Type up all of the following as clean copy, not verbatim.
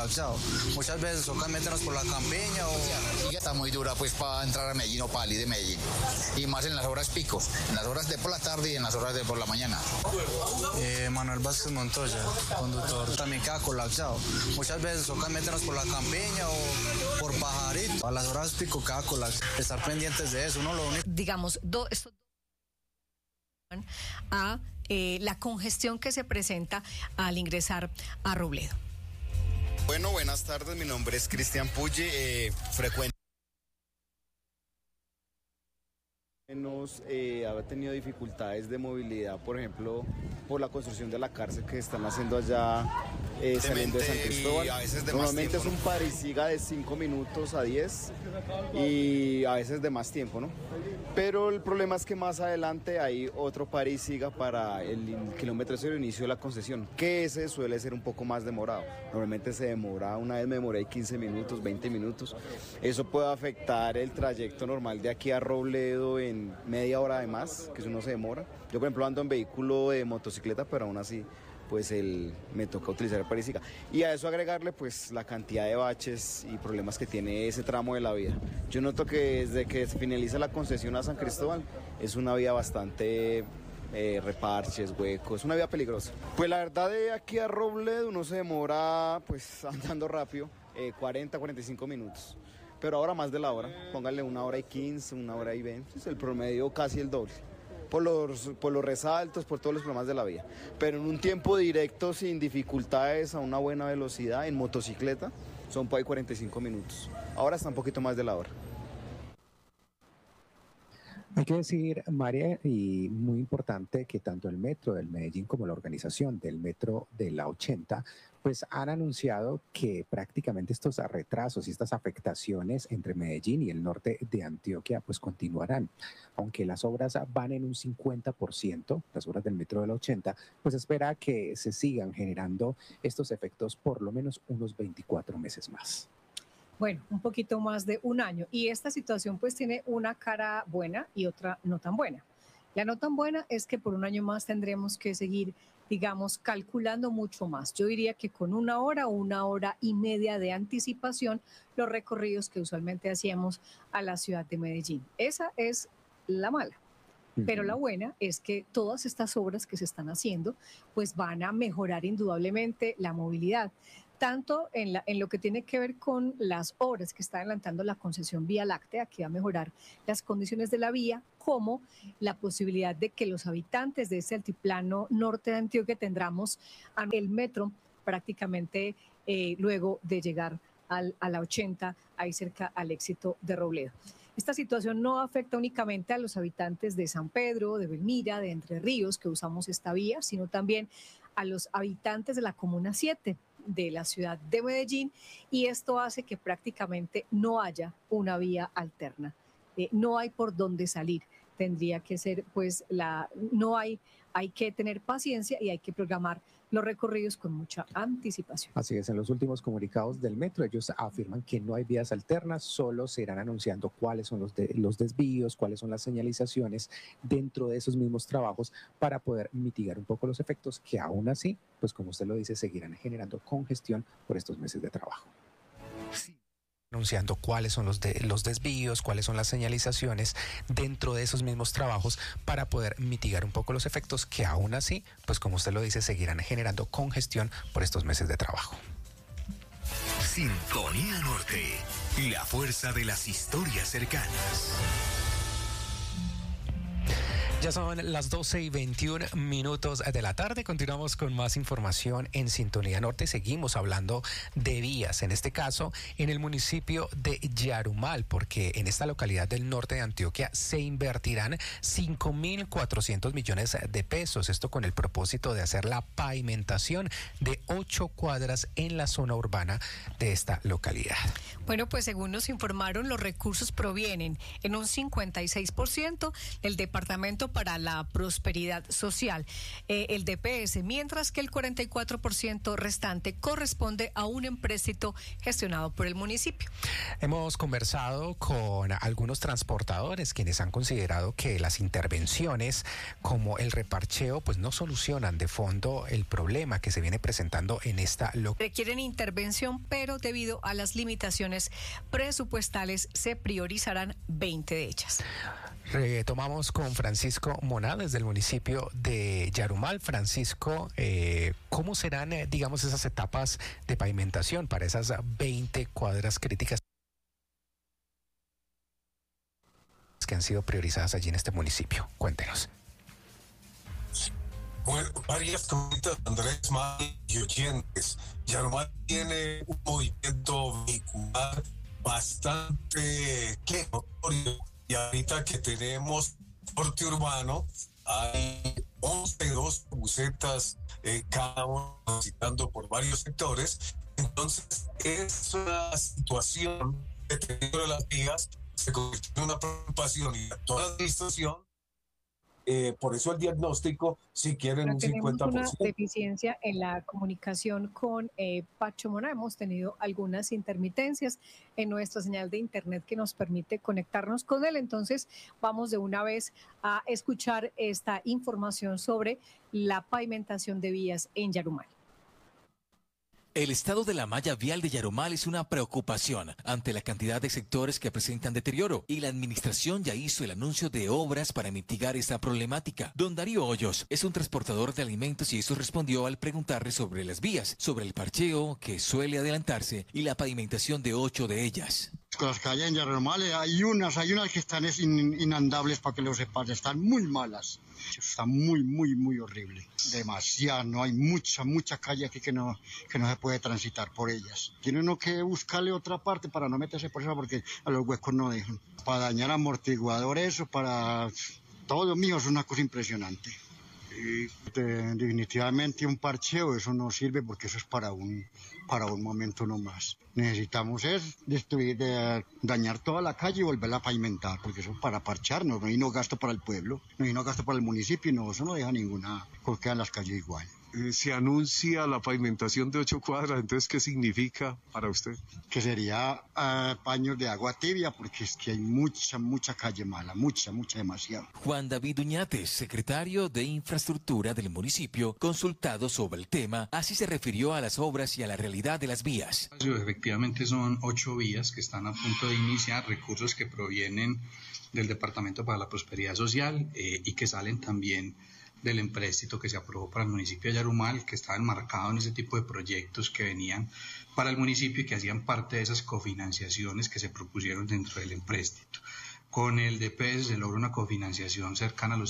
colapsado. Muchas veces toca meternos por la campiña o... Está muy dura pues para entrar a Medellín o para salir de Medellín. Y más en las horas picos, en las horas de por la tarde y en las horas de por la mañana. Manuel Vázquez Montoya, conductor, también queda colapsado. Muchas veces toca meternos por la campiña o por Pajarito. A las horas pico queda colapsado. Estar pendientes de eso, uno lo único... Digamos, estos a la congestión que se presenta al ingresar a Robledo. Bueno, buenas tardes, mi nombre es Cristian Pulle, frecuente. Ha tenido dificultades de movilidad, por ejemplo, por la construcción de la cárcel que están haciendo allá saliendo de San Cristóbal. Normalmente es un parisiga de 5 minutos a 10 y a veces de más tiempo, ¿no? Pero el problema es que más adelante hay otro parisiga para el kilómetro cero inicio de la concesión, que ese suele ser un poco más demorado. Normalmente se demora, una vez me demoré 15 minutos, 20 minutos. Eso puede afectar el trayecto normal de aquí a Robledo en media hora de más, que si uno se demora. Yo, por ejemplo, ando en vehículo de motocicleta, pero aún así pues me toca utilizar el parisiga. Y a eso agregarle pues la cantidad de baches y problemas que tiene ese tramo de la vía. Yo noto que desde que se finaliza la concesión a San Cristóbal es una vía bastante reparches, huecos, una vía peligrosa. Pues la verdad de aquí a Robledo uno se demora pues andando rápido 40-45 minutos. Pero ahora más de la hora, póngale 1 hora y 15, 1 hora y 20, es el promedio casi el doble. Por los resaltos, por todos los problemas de la vía. Pero en un tiempo directo, sin dificultades, a una buena velocidad, en motocicleta, son por ahí 45 minutos. Ahora está un poquito más de la hora. Hay que decir, María, y muy importante, que tanto el Metro del Medellín como la organización del Metro de la 80, pues han anunciado que prácticamente estos retrasos y estas afectaciones entre Medellín y el norte de Antioquia pues continuarán. Aunque las obras van en un 50%, las obras del Metro de la 80, pues espera que se sigan generando estos efectos por lo menos unos 24 meses más. Bueno, un poquito más de un año. Y esta situación pues tiene una cara buena y otra no tan buena. La no tan buena es que por un año más tendremos que seguir, digamos, calculando mucho más. Yo diría que con 1 hora o 1 hora y media de anticipación los recorridos que usualmente hacíamos a la ciudad de Medellín. Esa es la mala. Pero la buena es que todas estas obras que se están haciendo pues van a mejorar indudablemente la movilidad. Tanto en lo que tiene que ver con las obras que está adelantando la concesión Vía Láctea, que va a mejorar las condiciones de la vía, como la posibilidad de que los habitantes de ese altiplano norte de Antioquia tendremos el metro prácticamente luego de llegar a la 80, ahí cerca al éxito de Robledo. Esta situación no afecta únicamente a los habitantes de San Pedro, de Belmira, de Entre Ríos, que usamos esta vía, sino también a los habitantes de la Comuna 7 de la ciudad de Medellín, y esto hace que prácticamente no haya una vía alterna. No hay por dónde salir. Tendría que ser, pues, hay que tener paciencia y hay que programar los recorridos con mucha anticipación. Así es, en los últimos comunicados del Metro ellos afirman que no hay vías alternas, solo se irán anunciando cuáles son los desvíos, cuáles son las señalizaciones dentro de esos mismos trabajos para poder mitigar un poco los efectos que aún así, pues como usted lo dice, seguirán generando congestión por estos meses de trabajo. Sí. Anunciando cuáles son los desvíos, cuáles son las señalizaciones dentro de esos mismos trabajos para poder mitigar un poco los efectos que aún así, pues como usted lo dice, seguirán generando congestión por estos meses de trabajo. Sintonía Norte, la fuerza de las historias cercanas. Ya son las 12:21 de la tarde. Continuamos con más información en Sintonía Norte. Seguimos hablando de vías, en este caso en el municipio de Yarumal, porque en esta localidad del norte de Antioquia se invertirán 5.400 millones de pesos. Esto con el propósito de hacer la pavimentación de 8 cuadras en la zona urbana de esta localidad. Bueno, pues según nos informaron, los recursos provienen en un 56% del departamento Pacto para la Prosperidad Social, el DPS, mientras que el 44% restante corresponde a un empréstito gestionado por el municipio. Hemos conversado con algunos transportadores quienes han considerado que las intervenciones como el reparcheo pues no solucionan de fondo el problema que se viene presentando en esta localidad. Requieren intervención, pero debido a las limitaciones presupuestales se priorizarán 20 de ellas. Retomamos con Francisco Moná desde el municipio de Yarumal. Francisco, ¿cómo serán, digamos, esas etapas de pavimentación para esas 20 cuadras críticas que han sido priorizadas allí en este municipio? Cuéntenos. Bueno, varias cositas, Andrés, más y oyentes. Yarumal tiene un movimiento vehicular bastante notorio, y ahorita que tenemos transporte urbano, hay 12 busetas, cada uno transitando por varios sectores. Entonces, esa situación de deterioro de las vías se convirtió en una preocupación y a toda la administración. Por eso el diagnóstico, si quieren, un 50%. Tenemos una deficiencia en la comunicación con Pacho Moná. Hemos tenido algunas intermitencias en nuestra señal de internet que nos permite conectarnos con él. Entonces, vamos de una vez a escuchar esta información sobre la pavimentación de vías en Yarumal. El estado de la malla vial de Yarumal es una preocupación ante la cantidad de sectores que presentan deterioro, y la administración ya hizo el anuncio de obras para mitigar esta problemática. Don Darío Hoyos es un transportador de alimentos y eso respondió al preguntarle sobre las vías, sobre el parcheo que suele adelantarse y la pavimentación de 8 de ellas. Las calles en Yarumal hay unas que están inandables, para que lo sepas, están muy malas. Está muy horrible. Demasiado, no hay mucha calle aquí que no se puede transitar por ellas. Tiene uno que buscarle otra parte para no meterse por eso, porque a los huecos no dejan. Para dañar amortiguadores o para todo, mío, es una cosa impresionante. Y definitivamente un parcheo, eso no sirve, porque eso es para un momento nomás. Necesitamos dañar toda la calle y volverla a pavimentar, porque eso es para parcharnos, no hay no gasto para el pueblo, no hay no gasto para el municipio, no, eso no deja ninguna, porque quedan las calles igual. Se anuncia la pavimentación de 8 cuadras, entonces, ¿qué significa para usted? Que sería paños de agua tibia, porque es que hay mucha calle mala, demasiado. Juan David Uñates, secretario de Infraestructura del municipio, consultado sobre el tema, así se refirió a las obras y a la realidad de las vías. Efectivamente son 8 vías que están a punto de iniciar, recursos que provienen del Departamento para la Prosperidad Social y que salen también del empréstito que se aprobó para el municipio de Yarumal, que estaba enmarcado en ese tipo de proyectos que venían para el municipio y que hacían parte de esas cofinanciaciones que se propusieron dentro del empréstito. Con el DPS se logra una cofinanciación cercana a el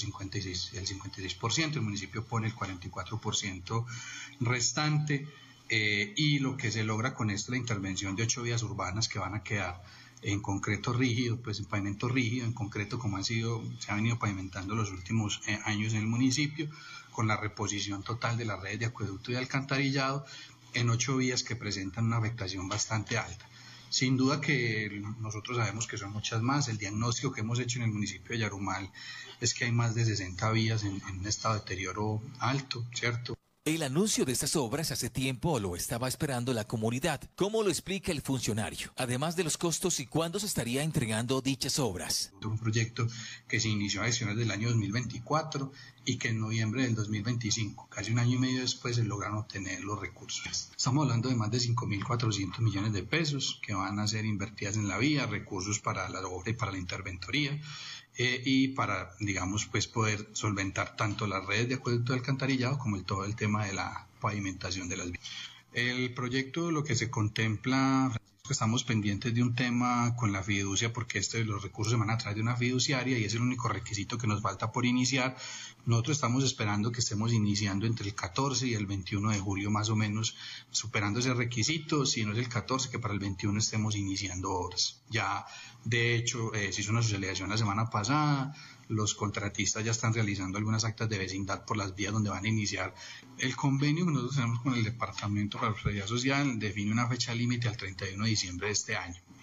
56%, el municipio pone el 44% restante, y lo que se logra con esto, la intervención de 8 vías urbanas que van a quedar en concreto rígido, pues en pavimento rígido, en concreto como se ha venido pavimentando los últimos años en el municipio, con la reposición total de las redes de acueducto y de alcantarillado en 8 vías que presentan una afectación bastante alta. Sin duda que nosotros sabemos que son muchas más. El diagnóstico que hemos hecho en el municipio de Yarumal es que hay más de 60 vías en un estado de deterioro alto, ¿cierto? El anuncio de estas obras hace tiempo lo estaba esperando la comunidad. ¿Cómo lo explica el funcionario? Además de los costos y cuándo se estaría entregando dichas obras. Un proyecto que se inició a gestiones del año 2024 y que en noviembre del 2025, casi un año y medio después, se lograron obtener los recursos. Estamos hablando de más de 5.400 millones de pesos que van a ser invertidas en la vía, recursos para la obra y para la interventoría. Y para, digamos, pues poder solventar tanto las redes de acueducto y alcantarillado como todo el tema de la pavimentación de las vías. El proyecto, lo que se contempla, Francisco, estamos pendientes de un tema con la fiducia, porque los recursos se van a través de una fiduciaria y es el único requisito que nos falta por iniciar. Nosotros estamos esperando que estemos iniciando entre el 14 y el 21 de julio más o menos, superando ese requisito, si no es el 14, que para el 21 estemos iniciando obras. Ya, de hecho, se hizo una socialización la semana pasada, los contratistas ya están realizando algunas actas de vecindad por las vías donde van a iniciar. El convenio que nosotros tenemos con el Departamento para la Prosperidad Social define una fecha límite al 31 de diciembre de este año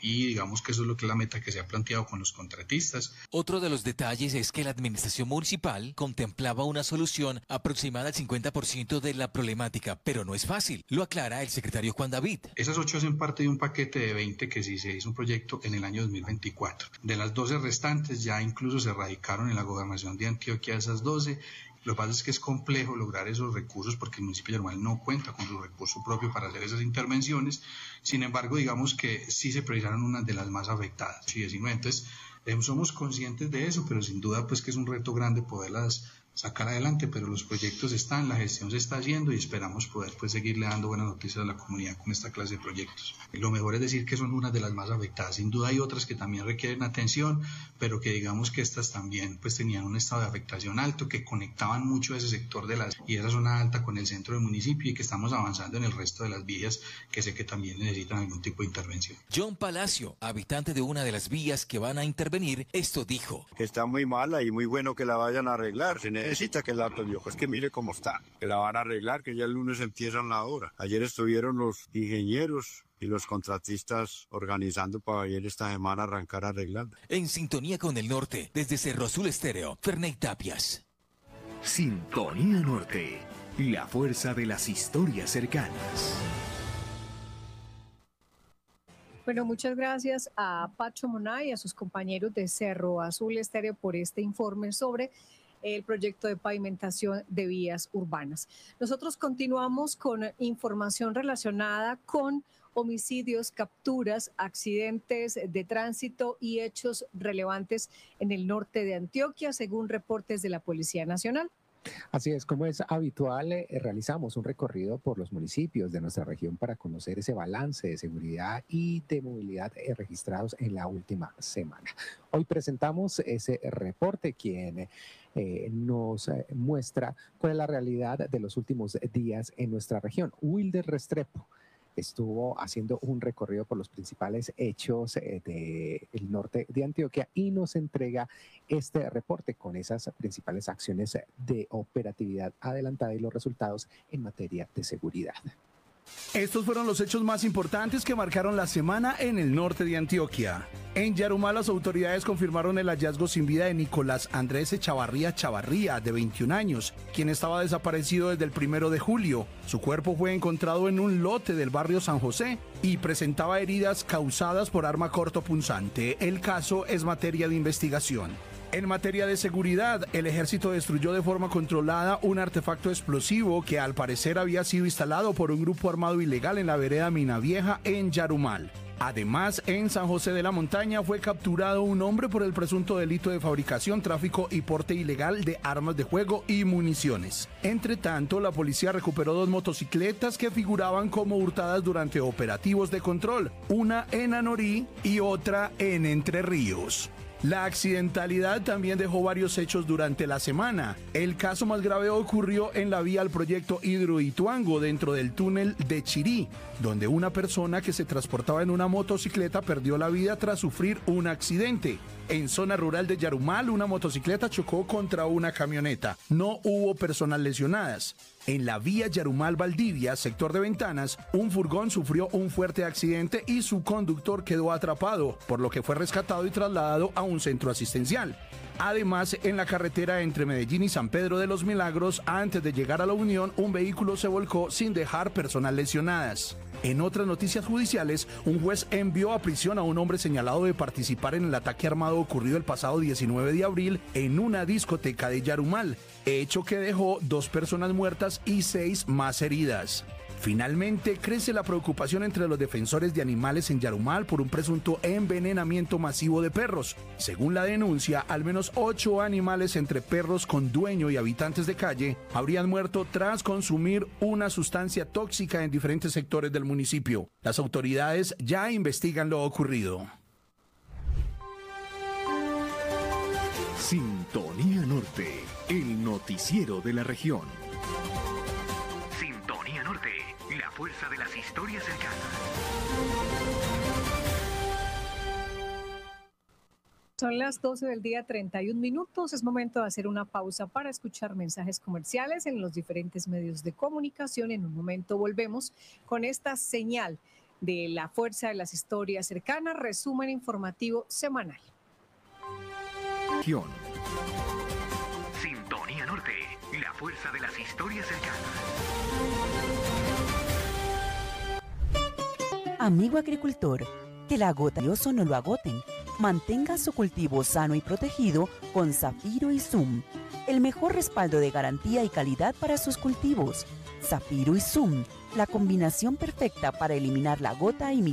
y digamos que eso es lo que es la meta que se ha planteado con los contratistas. Otro de los detalles es que la administración municipal contemplaba una solución aproximada al 50% de la problemática, pero no es fácil, lo aclara el secretario Juan David. Esas 8 hacen parte de un paquete de 20 que sí se hizo un proyecto en el año 2024. De las 12 restantes ya incluso se radicaron en la gobernación de Antioquia esas 12. Lo que pasa es que es complejo lograr esos recursos porque el municipio de Yarumal no cuenta con su recurso propio para hacer esas intervenciones. Sin embargo, digamos que sí se priorizaron unas de las más afectadas. Sí, 19. Entonces, somos conscientes de eso, pero sin duda pues que es un reto grande poderlas sacar adelante, pero los proyectos están, la gestión se está haciendo y esperamos poder pues seguirle dando buenas noticias a la comunidad con esta clase de proyectos. Lo mejor es decir que son unas de las más afectadas. Sin duda hay otras que también requieren atención, pero que digamos que estas también pues tenían un estado de afectación alto, que conectaban mucho ese sector y esa zona alta con el centro del municipio y que estamos avanzando en el resto de las vías que sé que también necesitan algún tipo de intervención. John Palacio, habitante de una de las vías que van a intervenir, esto dijo. Está muy mala y muy bueno que la vayan a arreglar. Necesita que la es que mire cómo está, que la van a arreglar, que ya el lunes empiezan la obra. Ayer estuvieron los ingenieros y los contratistas organizando para ayer esta semana arrancar arreglando. En sintonía con el norte, desde Cerro Azul Estéreo, Ferney Tapias. Sintonía Norte, la fuerza de las historias cercanas. Bueno, muchas gracias a Pacho Moná y a sus compañeros de Cerro Azul Estéreo por este informe sobre el proyecto de pavimentación de vías urbanas. Nosotros continuamos con información relacionada con homicidios, capturas, accidentes de tránsito y hechos relevantes en el norte de Antioquia, según reportes de la Policía Nacional. Así es, como es habitual, realizamos un recorrido por los municipios de nuestra región para conocer ese balance de seguridad y de movilidad registrados en la última semana. Hoy presentamos ese reporte, quien nos muestra cuál es la realidad de los últimos días en nuestra región. Wilder Restrepo estuvo haciendo un recorrido por los principales hechos del norte de Antioquia y nos entrega este reporte con esas principales acciones de operatividad adelantada y los resultados en materia de seguridad. Estos fueron los hechos más importantes que marcaron la semana en el norte de Antioquia. En Yarumal, las autoridades confirmaron el hallazgo sin vida de Nicolás Andrés Chavarría, de 21 años, quien estaba desaparecido desde el 1 de julio. Su cuerpo fue encontrado en un lote del barrio San José y presentaba heridas causadas por arma cortopunzante. El caso es materia de investigación. En materia de seguridad, el ejército destruyó de forma controlada un artefacto explosivo que al parecer había sido instalado por un grupo armado ilegal en la vereda Mina Vieja en Yarumal. Además, en San José de la Montaña fue capturado un hombre por el presunto delito de fabricación, tráfico y porte ilegal de armas de fuego y municiones. Entre tanto, la policía recuperó 2 motocicletas que figuraban como hurtadas durante operativos de control, una en Anorí y otra en Entre Ríos. La accidentalidad también dejó varios hechos durante la semana. El caso más grave ocurrió en la vía al proyecto Hidroituango, dentro del túnel de Chirí, donde una persona que se transportaba en una motocicleta perdió la vida tras sufrir un accidente. En zona rural de Yarumal, una motocicleta chocó contra una camioneta. No hubo personas lesionadas. En la vía Yarumal-Valdivia, sector de Ventanas, un furgón sufrió un fuerte accidente y su conductor quedó atrapado, por lo que fue rescatado y trasladado a un centro asistencial. Además, en la carretera entre Medellín y San Pedro de los Milagros, antes de llegar a la Unión, un vehículo se volcó sin dejar personas lesionadas. En otras noticias judiciales, un juez envió a prisión a un hombre señalado de participar en el ataque armado ocurrido el pasado 19 de abril en una discoteca de Yarumal, hecho que dejó 2 personas muertas y 6 más heridas. Finalmente, crece la preocupación entre los defensores de animales en Yarumal por un presunto envenenamiento masivo de perros. Según la denuncia, al menos 8 animales entre perros con dueño y habitantes de calle habrían muerto tras consumir una sustancia tóxica en diferentes sectores del municipio. Las autoridades ya investigan lo ocurrido. Sintonía Norte, el noticiero de la región. Sintonía Norte, la fuerza de las historias cercanas. Son las 12 del día, 31 minutos. Es momento de hacer una pausa para escuchar mensajes comerciales en los diferentes medios de comunicación. En un momento volvemos con esta señal de La Fuerza de las Historias Cercanas, resumen informativo semanal. Sintonía Norte, la fuerza de las historias cercanas. Amigo agricultor, que la gota y oso no lo agoten. Mantenga su cultivo sano y protegido con Zafiro y Zoom, el mejor respaldo de garantía y calidad para sus cultivos. Zafiro y Zoom, la combinación perfecta para eliminar la gota y